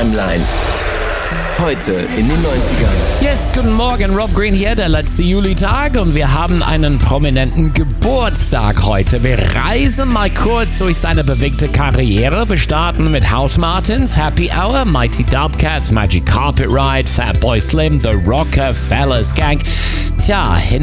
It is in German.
Timeline. Heute in den 90ern. Yes, guten Morgen, Rob Green hier, der letzte Julitag und wir haben einen prominenten Geburtstag heute. Wir reisen mal kurz durch seine bewegte Karriere. Wir starten mit House Martins, Happy Hour, Mighty Dubcats, Magic Carpet Ride, Fatboy Slim, The Rockefeller Gang. Tja,